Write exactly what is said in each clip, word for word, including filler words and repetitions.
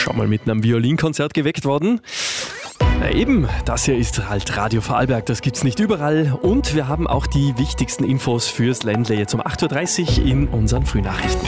schon mal mit einem Violinkonzert geweckt worden? Na eben, das hier ist halt Radio Vorarlberg, das gibt's nicht überall. Und wir haben auch die wichtigsten Infos fürs Ländle jetzt um acht Uhr dreißig in unseren Frühnachrichten.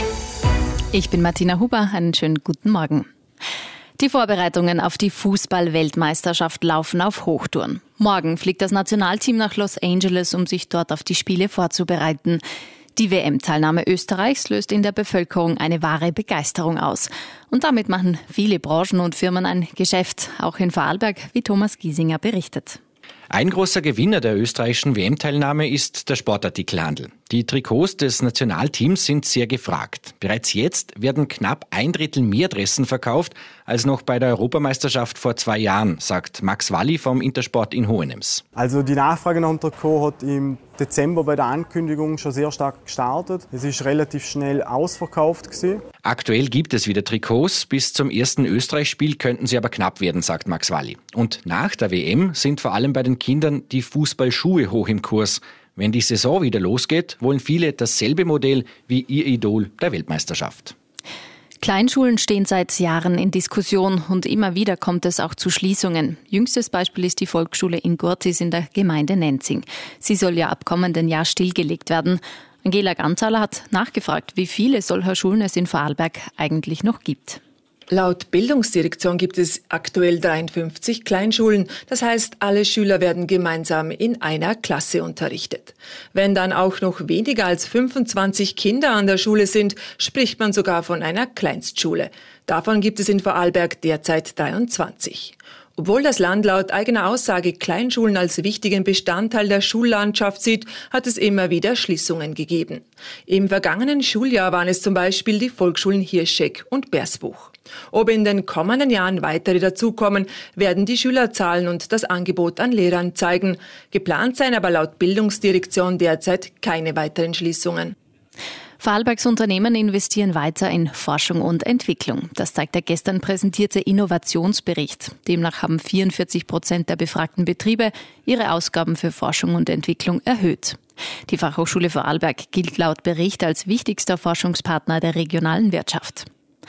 Ich bin Martina Huber, einen schönen guten Morgen. Die Vorbereitungen auf die Fußball-Weltmeisterschaft laufen auf Hochtouren. Morgen fliegt das Nationalteam nach Los Angeles, um sich dort auf die Spiele vorzubereiten. Die W M-Teilnahme Österreichs löst in der Bevölkerung eine wahre Begeisterung aus. Und damit machen viele Branchen und Firmen ein Geschäft, auch in Vorarlberg, wie Thomas Giesinger berichtet. Ein großer Gewinner der österreichischen W M-Teilnahme ist der Sportartikelhandel. Die Trikots des Nationalteams sind sehr gefragt. Bereits jetzt werden knapp ein Drittel mehr Dressen verkauft als noch bei der Europameisterschaft vor zwei Jahren, sagt Max Walli vom Intersport in Hohenems. Also die Nachfrage nach dem Trikot hat im Dezember bei der Ankündigung schon sehr stark gestartet. Es ist relativ schnell ausverkauft gewesen. Aktuell gibt es wieder Trikots. Bis zum ersten Österreich-Spiel könnten sie aber knapp werden, sagt Max Walli. Und nach der W M sind vor allem bei den Kindern die Fußballschuhe hoch im Kurs. Wenn die Saison wieder losgeht, wollen viele dasselbe Modell wie ihr Idol der Weltmeisterschaft. Kleinschulen stehen seit Jahren in Diskussion und immer wieder kommt es auch zu Schließungen. Jüngstes Beispiel ist die Volksschule in Gurtis in der Gemeinde Nenzing. Sie soll ja ab kommenden Jahr stillgelegt werden. Angela Ganzhaler hat nachgefragt, wie viele solcher Schulen es in Vorarlberg eigentlich noch gibt. Laut Bildungsdirektion gibt es aktuell dreiundfünfzig Kleinschulen. Das heißt, alle Schüler werden gemeinsam in einer Klasse unterrichtet. Wenn dann auch noch weniger als fünfundzwanzig Kinder an der Schule sind, spricht man sogar von einer Kleinstschule. Davon gibt es in Vorarlberg derzeit dreiundzwanzig. Obwohl das Land laut eigener Aussage Kleinschulen als wichtigen Bestandteil der Schullandschaft sieht, hat es immer wieder Schließungen gegeben. Im vergangenen Schuljahr waren es zum Beispiel die Volksschulen Hirschegg und Bersbuch. Ob in den kommenden Jahren weitere dazukommen, werden die Schülerzahlen und das Angebot an Lehrern zeigen. Geplant seien aber laut Bildungsdirektion derzeit keine weiteren Schließungen. Vorarlbergs Unternehmen investieren weiter in Forschung und Entwicklung. Das zeigt der gestern präsentierte Innovationsbericht. Demnach haben vierundvierzig Prozent der befragten Betriebe ihre Ausgaben für Forschung und Entwicklung erhöht. Die Fachhochschule Vorarlberg gilt laut Bericht als wichtigster Forschungspartner der regionalen Wirtschaft.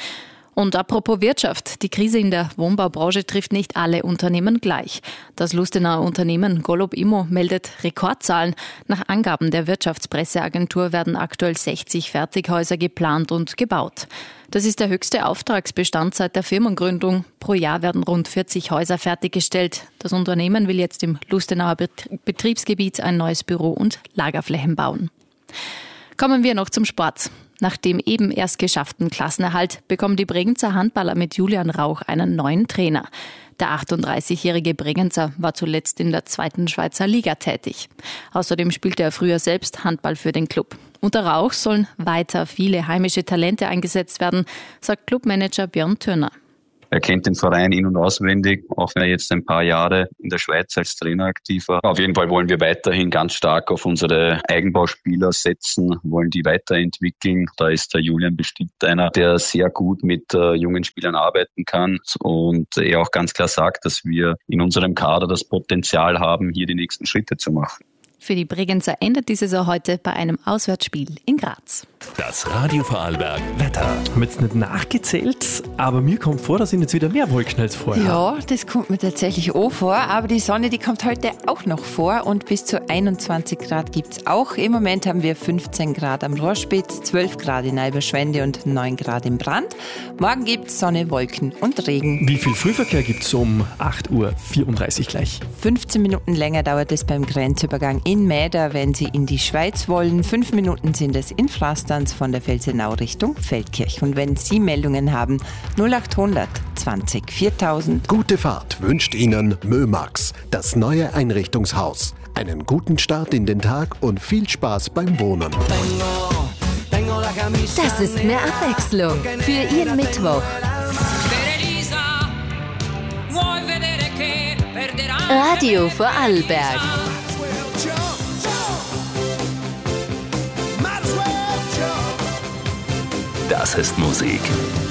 Und apropos Wirtschaft, die Krise in der Wohnbaubranche trifft nicht alle Unternehmen gleich. Das Lustenauer Unternehmen Golob Immo meldet Rekordzahlen. Nach Angaben der Wirtschaftspresseagentur werden aktuell sechzig Fertighäuser geplant und gebaut. Das ist der höchste Auftragsbestand seit der Firmengründung. Pro Jahr werden rund vierzig Häuser fertiggestellt. Das Unternehmen will jetzt im Lustenauer Betriebsgebiet ein neues Büro und Lagerflächen bauen. Kommen wir noch zum Sport. Nach dem eben erst geschafften Klassenerhalt bekommen die Bregenzer Handballer mit Julian Rauch einen neuen Trainer. Der achtunddreißigjährige Bregenzer war zuletzt in der zweiten Schweizer Liga tätig. Außerdem spielte er früher selbst Handball für den Club. Unter Rauch sollen weiter viele heimische Talente eingesetzt werden, sagt Clubmanager Björn Thürner. Er kennt den Verein in- und auswendig, auch wenn er jetzt ein paar Jahre in der Schweiz als Trainer aktiv war. Auf jeden Fall wollen wir weiterhin ganz stark auf unsere Eigenbauspieler setzen, wollen die weiterentwickeln. Da ist der Julian bestimmt einer, der sehr gut mit äh, jungen Spielern arbeiten kann und er auch ganz klar sagt, dass wir in unserem Kader das Potenzial haben, hier die nächsten Schritte zu machen. Für die Bregenzer endet die Saison heute bei einem Auswärtsspiel in Graz. Das Radio Vorarlberg Wetter. Wir haben jetzt nicht nachgezählt, aber mir kommt vor, da sind jetzt wieder mehr Wolken als vorher. Ja, das kommt mir tatsächlich auch vor, aber die Sonne, die kommt heute auch noch vor und bis zu einundzwanzig Grad gibt es auch. Im Moment haben wir fünfzehn Grad am Rohrspitz, zwölf Grad in Eiberschwende und neun Grad im Brand. Morgen gibt es Sonne, Wolken und Regen. Wie viel Frühverkehr gibt es um acht Uhr vierunddreißig gleich? fünfzehn Minuten länger dauert es beim Grenzübergang in Mäder, wenn Sie in die Schweiz wollen. Fünf Minuten sind es in Pflastern von der Felsenau Richtung Feldkirch. Und wenn Sie Meldungen haben, null achthundert zwanzig viertausend. Gute Fahrt wünscht Ihnen Mömax, das neue Einrichtungshaus. Einen guten Start in den Tag und viel Spaß beim Wohnen. Das ist mehr Abwechslung für Ihren Mittwoch. Radio Vorarlberg. Das ist Musik.